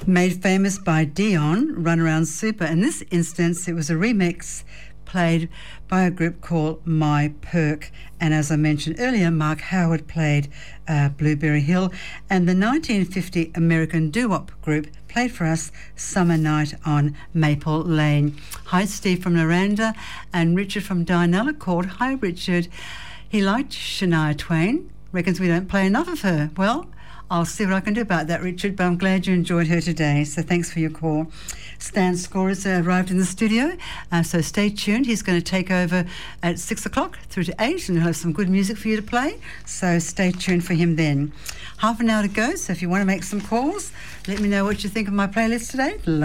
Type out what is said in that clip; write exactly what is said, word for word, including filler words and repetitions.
Made famous by Dion, Runaround Super. In this instance, it was a remix played by a group called My Perk. And as I mentioned earlier, Mark Howard played uh, Blueberry Hill. And the nineteen fifty American doo-wop group played for us Summer Night on Maple Lane. Hi, Steve from Miranda, and Richard from Dianella called. Hi, Richard. He liked Shania Twain. Reckons we don't play enough of her. Well, I'll see what I can do about that, Richard, but I'm glad you enjoyed her today, so thanks for your call. Stan Score has uh, arrived in the studio, uh, so stay tuned. He's going to take over at six o'clock through to eight, and he'll have some good music for you to play, so stay tuned for him then. Half an hour to go, so if you want to make some calls, let me know what you think of my playlist today.